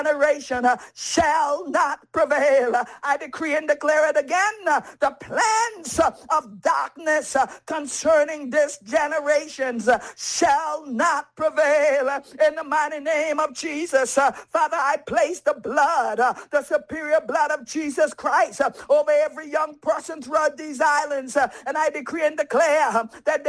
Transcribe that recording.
generation shall not prevail. I decree and declare it again. The plans of darkness concerning this generation shall not prevail. In the mighty name of Jesus, Father, I place the blood, the superior blood of Jesus Christ over every young person throughout these islands, and I decree and declare that